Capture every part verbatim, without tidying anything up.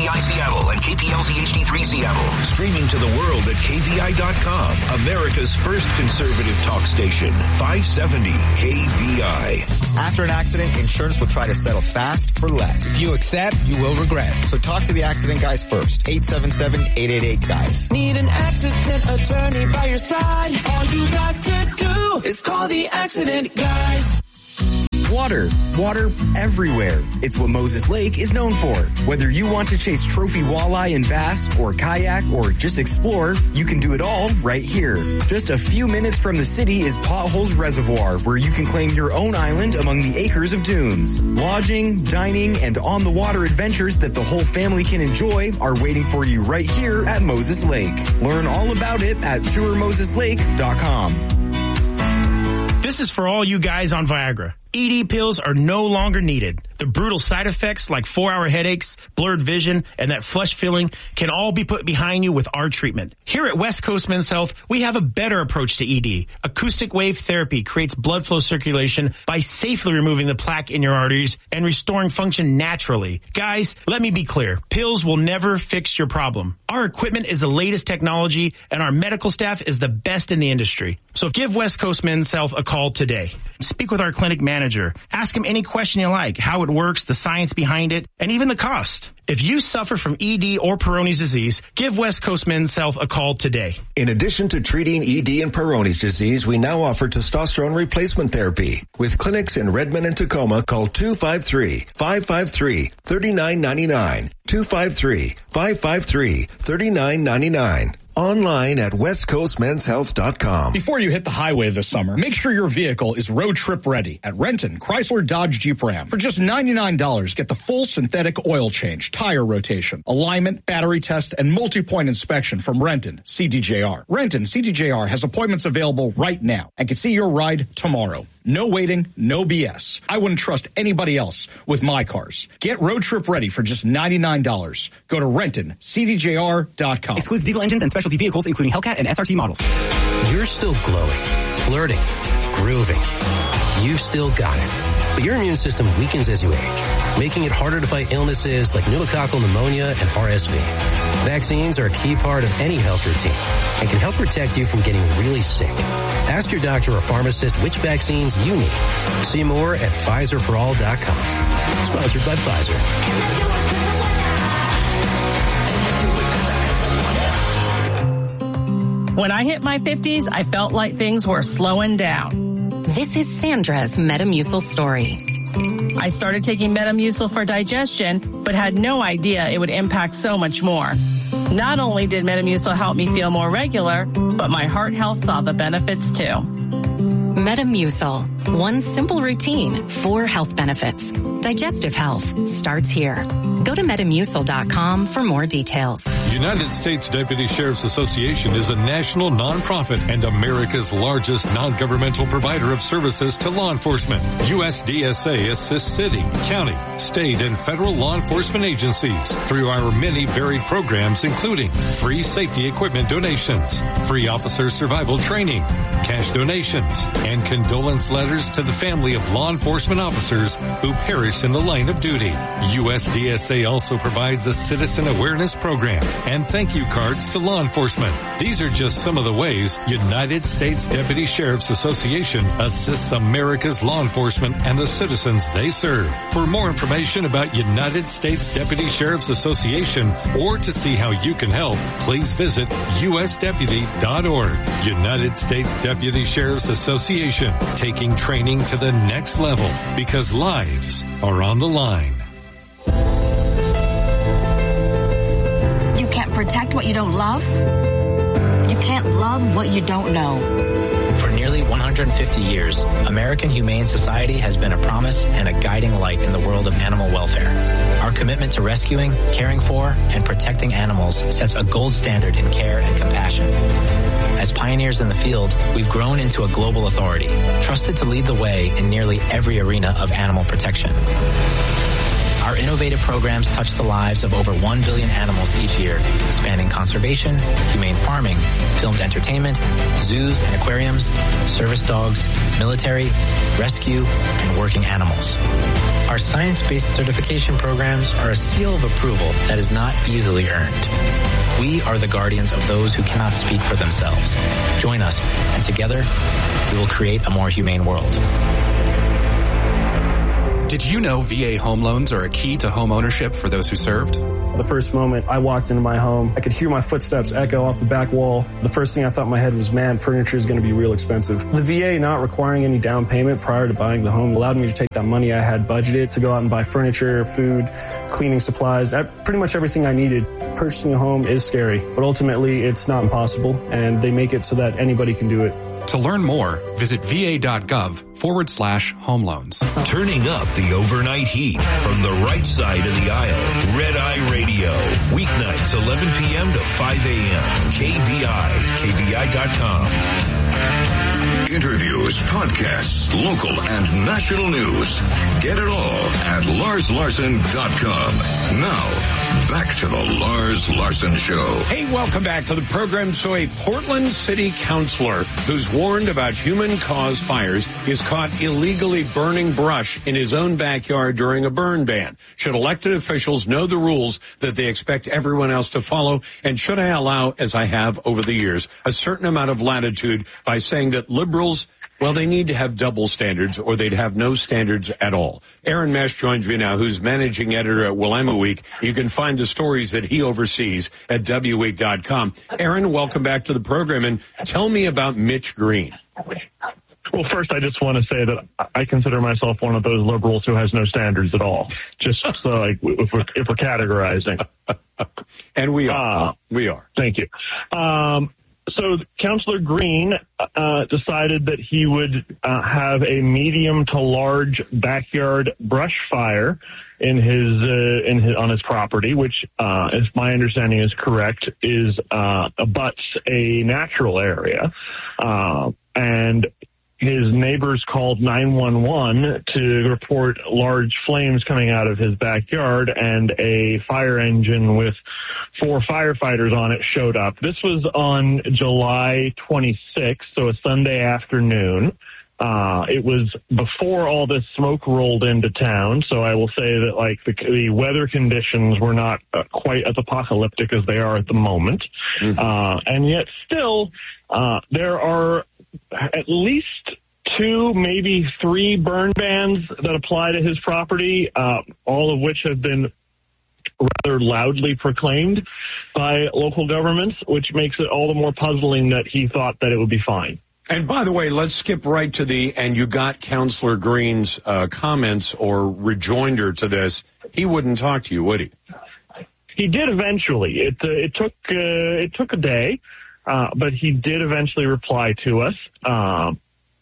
I Seattle and K P L Z H D three Seattle. Streaming to the world at K V I dot com. America's first conservative talk station. five seventy K V I. After an accident, insurance will try to settle fast for less. If you accept, you will regret. So talk to the accident guys first. eight seven seven, eight eight eight, guys. Need an accident attorney by your side? All you got to do is call the accident guys. Water. Water everywhere. It's what Moses Lake is known for. Whether you want to chase trophy walleye and bass, or kayak, or just explore, you can do it all right here. Just a few minutes from the city is Potholes Reservoir, where you can claim your own island among the acres of dunes. Lodging, dining, and on-the-water adventures that the whole family can enjoy are waiting for you right here at Moses Lake. Learn all about it at tour moses lake dot com. This is for all you guys on Viagra. E D pills are no longer needed. The brutal side effects like four-hour headaches, blurred vision, and that flush feeling can all be put behind you with our treatment. Here at West Coast Men's Health, we have a better approach to E D. Acoustic wave therapy creates blood flow circulation by safely removing the plaque in your arteries and restoring function naturally. Guys, let me be clear. Pills will never fix your problem. Our equipment is the latest technology, and our medical staff is the best in the industry. So give West Coast Men's Health a call today. Speak with our clinic manager. Ask him any question you like, how it works, the science behind it, and even the cost. If you suffer from E D or Peyronie's disease, give West Coast Men's Health a call today. In addition to treating E D and Peyronie's disease, we now offer testosterone replacement therapy. With clinics in Redmond and Tacoma, call two five three, five five three, three nine nine nine, two five three, five five three, three nine nine nine. Online at west coast men's health dot com. Before you hit the highway this summer, make sure your vehicle is road trip ready at Renton Chrysler Dodge Jeep Ram. For just ninety-nine dollars, get the full synthetic oil change, tire rotation, alignment, battery test, and multi-point inspection from Renton C D J R. Renton C D J R has appointments available right now and can see your ride tomorrow. No waiting, no B S. I wouldn't trust anybody else with my cars. Get road trip ready for just ninety-nine dollars. Go to Renton C D J R dot com. Excludes diesel engines and specialty vehicles, including Hellcat and S R T models. You're still glowing, flirting, grooving. You've still got it. But your immune system weakens as you age, making it harder to fight illnesses like pneumococcal pneumonia and R S V. Vaccines are a key part of any health routine and can help protect you from getting really sick. Ask your doctor or pharmacist which vaccines you need. See more at Pfizer for all dot com. Sponsored by Pfizer. When I hit my fifties, I felt like things were slowing down. This is Sandra's Metamucil story. I started taking Metamucil for digestion, but had no idea it would impact so much more. Not only did Metamucil help me feel more regular, but my heart health saw the benefits too. Metamucil. One simple routine, four health benefits. Digestive health starts here. Go to metamucil dot com for more details. United States Deputy Sheriff's Association is a national nonprofit and America's largest non-governmental provider of services to law enforcement. U S D S A assists city, county, state, and federal law enforcement agencies through our many varied programs, including free safety equipment donations, free officer survival training, cash donations, and condolence letters to the family of law enforcement officers who perish in the line of duty. U S D S A also provides a citizen awareness program and thank you cards to law enforcement. These are just some of the ways United States Deputy Sheriff's Association assists America's law enforcement and the citizens they serve. For more information about United States Deputy Sheriff's Association or to see how you can help, please visit U S deputy dot org. United States Deputy Sheriff's Association, taking training to the next level because lives are on the line. You can't protect what you don't love. You can't love what you don't know. For nearly one hundred fifty years, American Humane Society has been a promise and a guiding light in the world of animal welfare. Our commitment to rescuing, caring for, and protecting animals sets a gold standard in care and compassion. As pioneers in the field, we've grown into a global authority, trusted to lead the way in nearly every arena of animal protection. Our innovative programs touch the lives of over one billion animals each year, spanning conservation, humane farming, filmed entertainment, zoos and aquariums, service dogs, military, rescue, and working animals. Our science-based certification programs are a seal of approval that is not easily earned. We are the guardians of those who cannot speak for themselves. Join us, and together, we will create a more humane world. Did you know V A home loans are a key to home ownership for those who served? The first moment I walked into my home, I could hear my footsteps echo off the back wall. The first thing I thought in my head was, man, furniture is going to be real expensive. The V A not requiring any down payment prior to buying the home allowed me to take that money I had budgeted to go out and buy furniture, food, cleaning supplies, pretty much everything I needed. Purchasing a home is scary, but ultimately it's not impossible, and they make it so that anybody can do it. To learn more, visit va.gov forward slash home loans. Turning up the overnight heat from the right side of the aisle. Red Eye Radio. Weeknights eleven p.m. to five a.m. K V I, K V I dot com. Interviews, podcasts, local and national news. Get it all at lars larson dot com. Now, back to the Lars Larson Show. Hey, welcome back to the program. So a Portland City councilor who's warned about human-caused fires is caught illegally burning brush in his own backyard during a burn ban. Should elected officials know the rules that they expect everyone else to follow? And should I allow, as I have over the years, a certain amount of latitude by saying that liberals, well, they need to have double standards or they'd have no standards at all? Aaron Mesh joins me now, who's managing editor at Willamette Week. You can find the stories that he oversees at W week dot com. Aaron, welcome back to the program, and tell me about Mitch Green. Well, first, I just want to say that I consider myself one of those liberals who has no standards at all, just so, like, if we're, if we're categorizing. And we are. Uh, we are. Thank you. Um, So Councilor Green uh, decided that he would uh, have a medium to large backyard brush fire in his uh, in his on his property, which, uh, if my understanding is correct, is uh, abuts a natural area, uh, and his neighbors called nine one one to report large flames coming out of his backyard, and a fire engine with four firefighters on it showed up. This was on July twenty-sixth, so a Sunday afternoon. Uh, it was before all this smoke rolled into town, so I will say that, like, the, the weather conditions were not uh, quite as apocalyptic as they are at the moment. Mm-hmm. Uh, and yet still, uh, there are at least two, maybe three burn bans that apply to his property, uh, all of which have been rather loudly proclaimed by local governments, which makes it all the more puzzling that he thought that it would be fine. And by the way, let's skip right to the, and you got Councilor Green's uh, comments or rejoinder to this. He wouldn't talk to you, would he? He did eventually. It, uh, it took uh, it took a day, uh, but he did eventually reply to us. Um,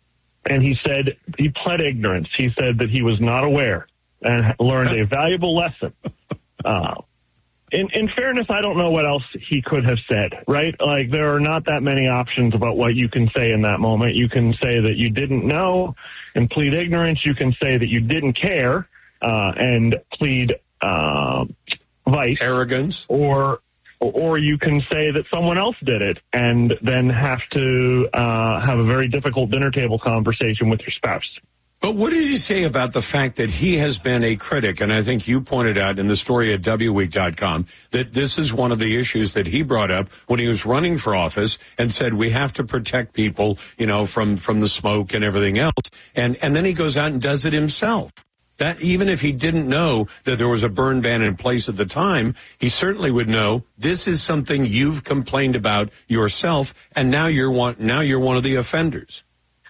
and he said, he pled ignorance. He said that he was not aware and learned a valuable lesson. Uh, in, in fairness, I don't know what else he could have said, right? Like, there are not that many options about what you can say in that moment. You can say that you didn't know and plead ignorance. You can say that you didn't care uh, and plead uh, vice. Arrogance. Or or you can say that someone else did it and then have to uh, have a very difficult dinner table conversation with your spouse. But what did he say about the fact that he has been a critic? And I think you pointed out in the story at W week dot com that this is one of the issues that he brought up when he was running for office and said we have to protect people, you know, from, from the smoke and everything else. And, and then he goes out and does it himself. That even if he didn't know that there was a burn ban in place at the time, he certainly would know this is something you've complained about yourself, and now you're one, now you're one of the offenders.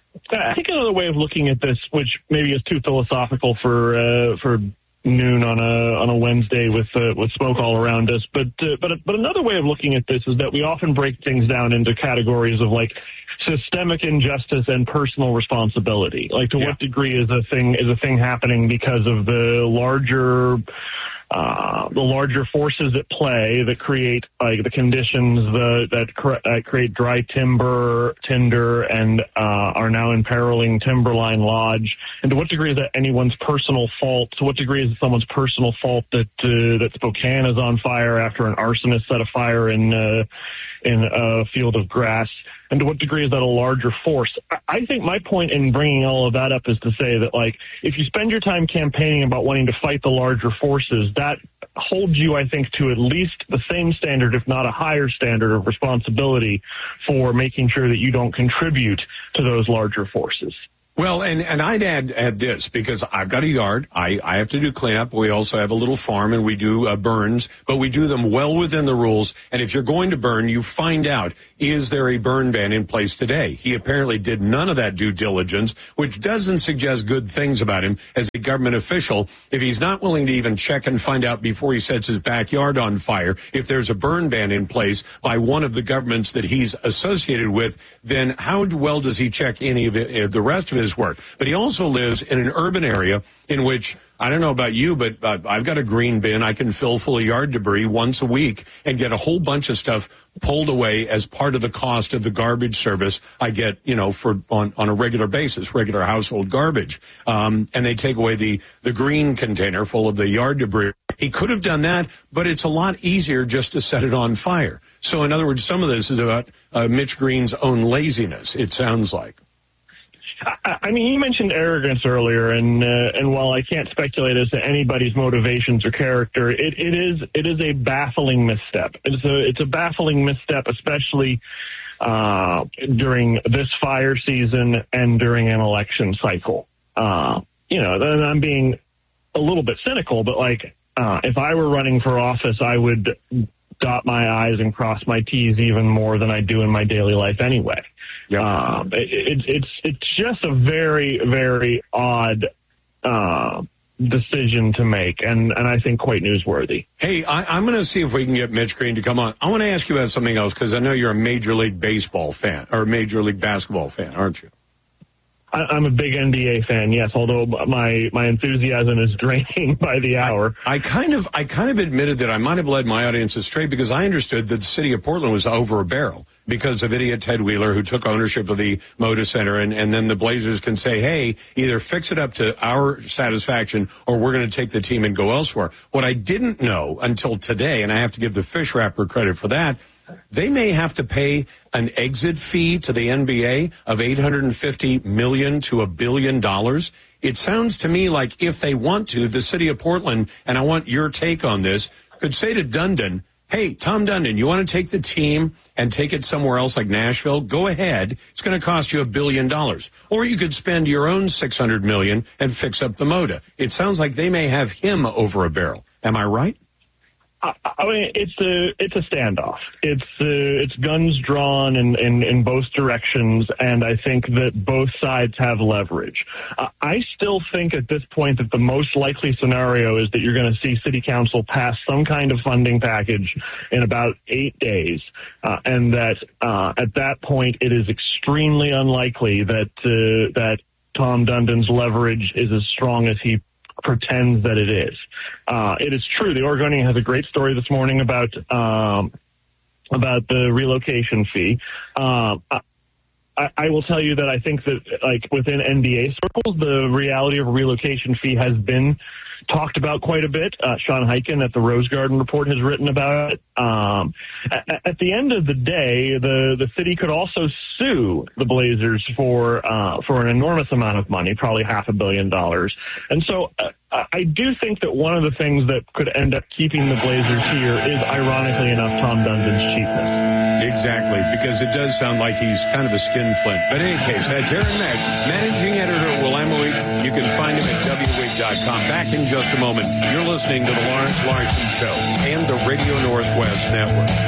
I think another way of looking at this, which maybe is too philosophical for uh, for noon on a on a Wednesday with uh, with smoke all around us, but uh, but but another way of looking at this is that we often break things down into categories of, like, systemic injustice and personal responsibility. Like, to yeah. what degree is a thing is a thing happening because of the larger uh, the larger forces at play that create like the conditions the, that cre- uh, create dry timber, tinder, and uh, are now imperiling Timberline Lodge? And to what degree is that anyone's personal fault? To what degree is it someone's personal fault that uh, that Spokane is on fire after an arsonist set a fire in uh, in a field of grass? And to what degree is that a larger force? I think my point in bringing all of that up is to say that, like, if you spend your time campaigning about wanting to fight the larger forces, that holds you, I think, to at least the same standard, if not a higher standard of responsibility for making sure that you don't contribute to those larger forces. Well, and, and I'd add, add this, because I've got a yard. I, I have to do cleanup. We also have a little farm, and we do uh, burns, but we do them well within the rules. And if you're going to burn, you find out, is there a burn ban in place today? He apparently did none of that due diligence, which doesn't suggest good things about him as a government official. If he's not willing to even check and find out before he sets his backyard on fire if there's a burn ban in place by one of the governments that he's associated with, then how well does he check any of it, the rest of his work? But he also lives in an urban area in which, I don't know about you, but uh, I've got a green bin I can fill full of yard debris once a week and get a whole bunch of stuff pulled away as part of the cost of the garbage service I get, you know, for on, on a regular basis, regular household garbage. Um, and they take away the, the green container full of the yard debris. He could have done that, but it's a lot easier just to set it on fire. So in other words, some of this is about uh, Mitch Green's own laziness, it sounds like. I mean, you mentioned arrogance earlier, and uh, and while I can't speculate as to anybody's motivations or character, it, it is it is a baffling misstep. It's a it's a baffling misstep, especially uh, during this fire season and during an election cycle. Uh, you know, and I'm being a little bit cynical, but like uh, if I were running for office, I would dot my I's and cross my T's even more than I do in my daily life anyway. Yep. Um, it, it, it's it's just a very, very odd uh, decision to make, and, and I think quite newsworthy. Hey, I, I'm going to see if we can get Mitch Green to come on. I want to ask you about something else, because I know you're a Major League Baseball fan, or a Major League Basketball fan, aren't you? I, I'm a big N B A fan, yes, although my, my enthusiasm is draining by the hour. I, I kind of I kind of admitted that I might have led my audience astray, because I understood that the city of Portland was over a barrel because of idiot Ted Wheeler, who took ownership of the Moda Center, and, and then the Blazers can say, hey, either fix it up to our satisfaction or we're going to take the team and go elsewhere. What I didn't know until today, and I have to give the fish wrapper credit for that, they may have to pay an exit fee to the N B A of eight hundred fifty million dollars to a billion dollars. It sounds to me like if they want to, the city of Portland, and I want your take on this, could say to Dundon, hey, Tom Dundon, you want to take the team and take it somewhere else like Nashville? Go ahead. It's going to cost you a billion dollars. Or you could spend your own six hundred million dollars and fix up the Moda. It sounds like they may have him over a barrel. Am I right? I mean, it's a it's a standoff. It's uh, it's guns drawn in, in, in both directions, and I think that both sides have leverage. Uh, I still think at this point that the most likely scenario is that you're going to see City Council pass some kind of funding package in about eight days, uh, and that uh, at that point it is extremely unlikely that uh, that Tom Dundon's leverage is as strong as he pretends that it is. Uh, it is true. The Oregonian has a great story this morning about um, about the relocation fee. Um, I, I will tell you that I think that, like, within N B A circles, the reality of a relocation fee has been talked about quite a bit. Uh, Sean Hyken at the Rose Garden Report has written about it. Um, at, at the end of the day, the, the city could also sue the Blazers for uh, for an enormous amount of money, probably half a billion dollars. And so uh, I do think that one of the things that could end up keeping the Blazers here is, ironically enough, Tom Dundon's cheapness. Exactly, because it does sound like he's kind of a skinflint. But in any case, that's Aaron Mesh, managing editor Will Emily. You can find him at W W dot com. Back in just a moment. You're listening to the Lawrence Larson Show and the Radio Northwest Network.